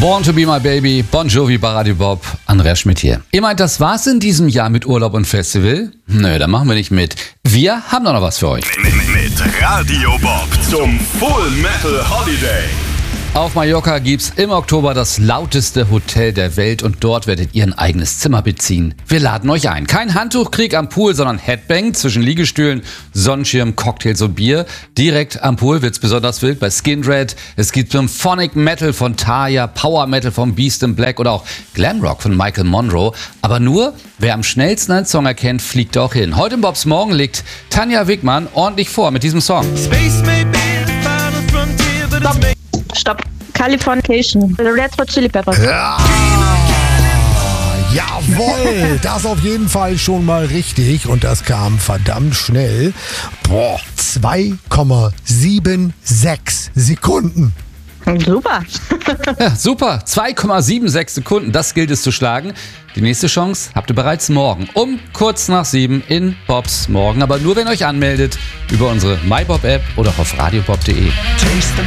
Born to be my baby, Bon Jovi bei Radio Bob, Andreas Schmidt hier. Ihr meint, das war's in diesem Jahr mit Urlaub und Festival? Nö, da machen wir nicht mit. Wir haben doch noch was für euch. Mit Radio Bob zum Full Metal Holiday. Auf Mallorca gibt's im Oktober das lauteste Hotel der Welt und dort werdet ihr ein eigenes Zimmer beziehen. Wir laden euch ein. Kein Handtuchkrieg am Pool, sondern Headbang zwischen Liegestühlen, Sonnenschirm, Cocktails und Bier. Direkt am Pool wird's besonders wild bei Skindred. Es gibt Symphonic Metal von Taya, Power Metal von Beast in Black oder auch Glamrock von Michael Monroe. Aber nur, wer am schnellsten einen Song erkennt, fliegt auch hin. Heute im Bobs Morgen legt Tanja Wickmann ordentlich vor mit diesem Song. Stopp. Californication. The Red Hot Chili Peppers. Ja, jawohl, das auf jeden Fall schon mal richtig und das kam verdammt schnell. 2,76 Sekunden. Super. Ja, super. 2,76 Sekunden, das gilt es zu schlagen. Die nächste Chance habt ihr bereits morgen um kurz nach 7 in Bobs Morgen. Aber nur, wenn ihr euch anmeldet über unsere MyBob-App oder auf radiobob.de.